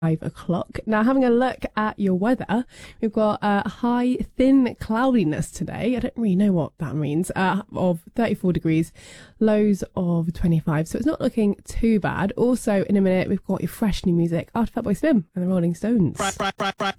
5 o'clock. Now, having a look at your weather, we've got high thin cloudiness today. I don't really know what that means. Of 34 degrees, lows of 25. So it's not looking too bad. Also, in a minute, we've got your fresh new music after Fatboy Slim and the Rolling Stones.